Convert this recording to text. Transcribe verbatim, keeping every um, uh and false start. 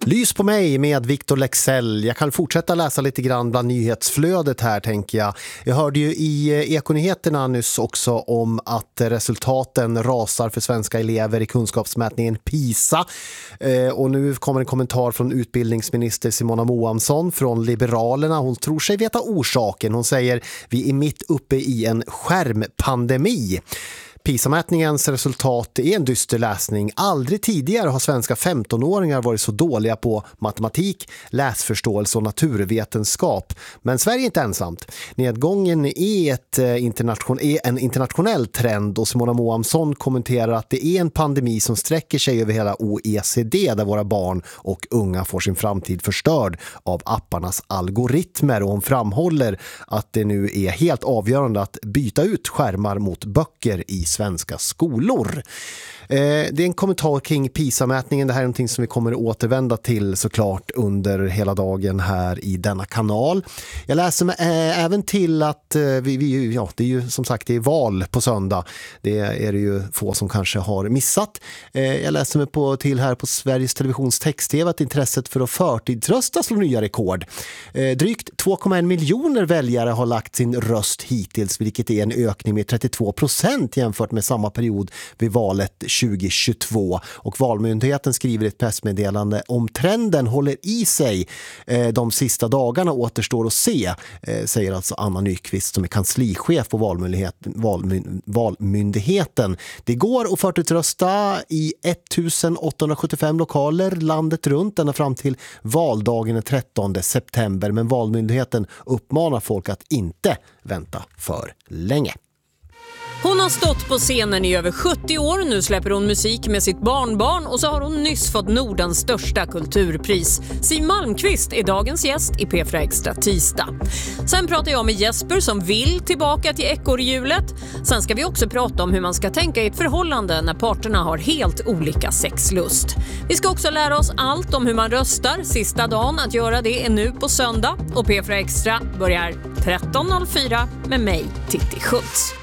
Lys på mig med Victor Lexell. Jag kan fortsätta läsa lite grann bland nyhetsflödet här, tänker jag. Jag hörde ju i Ekonyheterna nyss också om att resultaten rasar för svenska elever i kunskapsmätningen PISA. Eh, och nu kommer en kommentar från utbildningsminister Simona Moamsson från Liberalerna. Hon tror sig veta orsaken. Hon säger: vi är mitt uppe i en skärmpandemi. PISA-mätningens resultat är en dyster läsning. Aldrig tidigare har svenska femtonåringar varit så dåliga på matematik, läsförståelse och naturvetenskap. Men Sverige är inte ensamt. Nedgången är, ett internation- är en internationell trend och Simona Moamsson kommenterar att det är en pandemi som sträcker sig över hela O E C D där våra barn och unga får sin framtid förstörd av apparnas algoritmer. Och hon framhåller att det nu är helt avgörande att byta ut skärmar mot böcker i svenska skolor. Eh, det är en kommentar kring PISA-mätningen. Det här är någonting som vi kommer att återvända till såklart under hela dagen här i denna kanal. Jag läser med, eh, även till att eh, vi, vi, ja, det är ju som sagt det är val på söndag. Det är det ju få som kanske har missat. Eh, jag läser mig på, till här på Sveriges Televisions text-tv att intresset för att förtidsrösta slår nya rekord. Eh, drygt två komma en miljoner väljare har lagt sin röst hittills, vilket är en ökning med trettiotvå procent jämfört med samma period vid valet tjugo tjugotvå. Och Valmyndigheten skriver ett pressmeddelande om trenden håller i sig eh, de sista dagarna återstår att se, eh, säger alltså Anna Nyqvist som är kanslichef på Valmyndigheten. Valmy- Valmyndigheten. Det går att förtidsrösta i ettusenåttahundrasjuttiofem lokaler landet runt ända fram till valdagen den trettonde september, men Valmyndigheten uppmanar folk att inte vänta för länge. Hon har stått på scenen i över sjuttio år. Nu släpper hon musik med sitt barnbarn och så har hon nyss fått Nordens största kulturpris. Siw Malmkvist är dagens gäst i P fyra Extra tisdag. Sen pratar jag med Jesper som vill tillbaka till ekorrhjulet. Sen ska vi också prata om hur man ska tänka i ett förhållande när parterna har helt olika sexlust. Vi ska också lära oss allt om hur man röstar. Sista dagen att göra det är nu på söndag. Och P fyra Extra börjar tretton noll fyra med mig, Titti Schultz.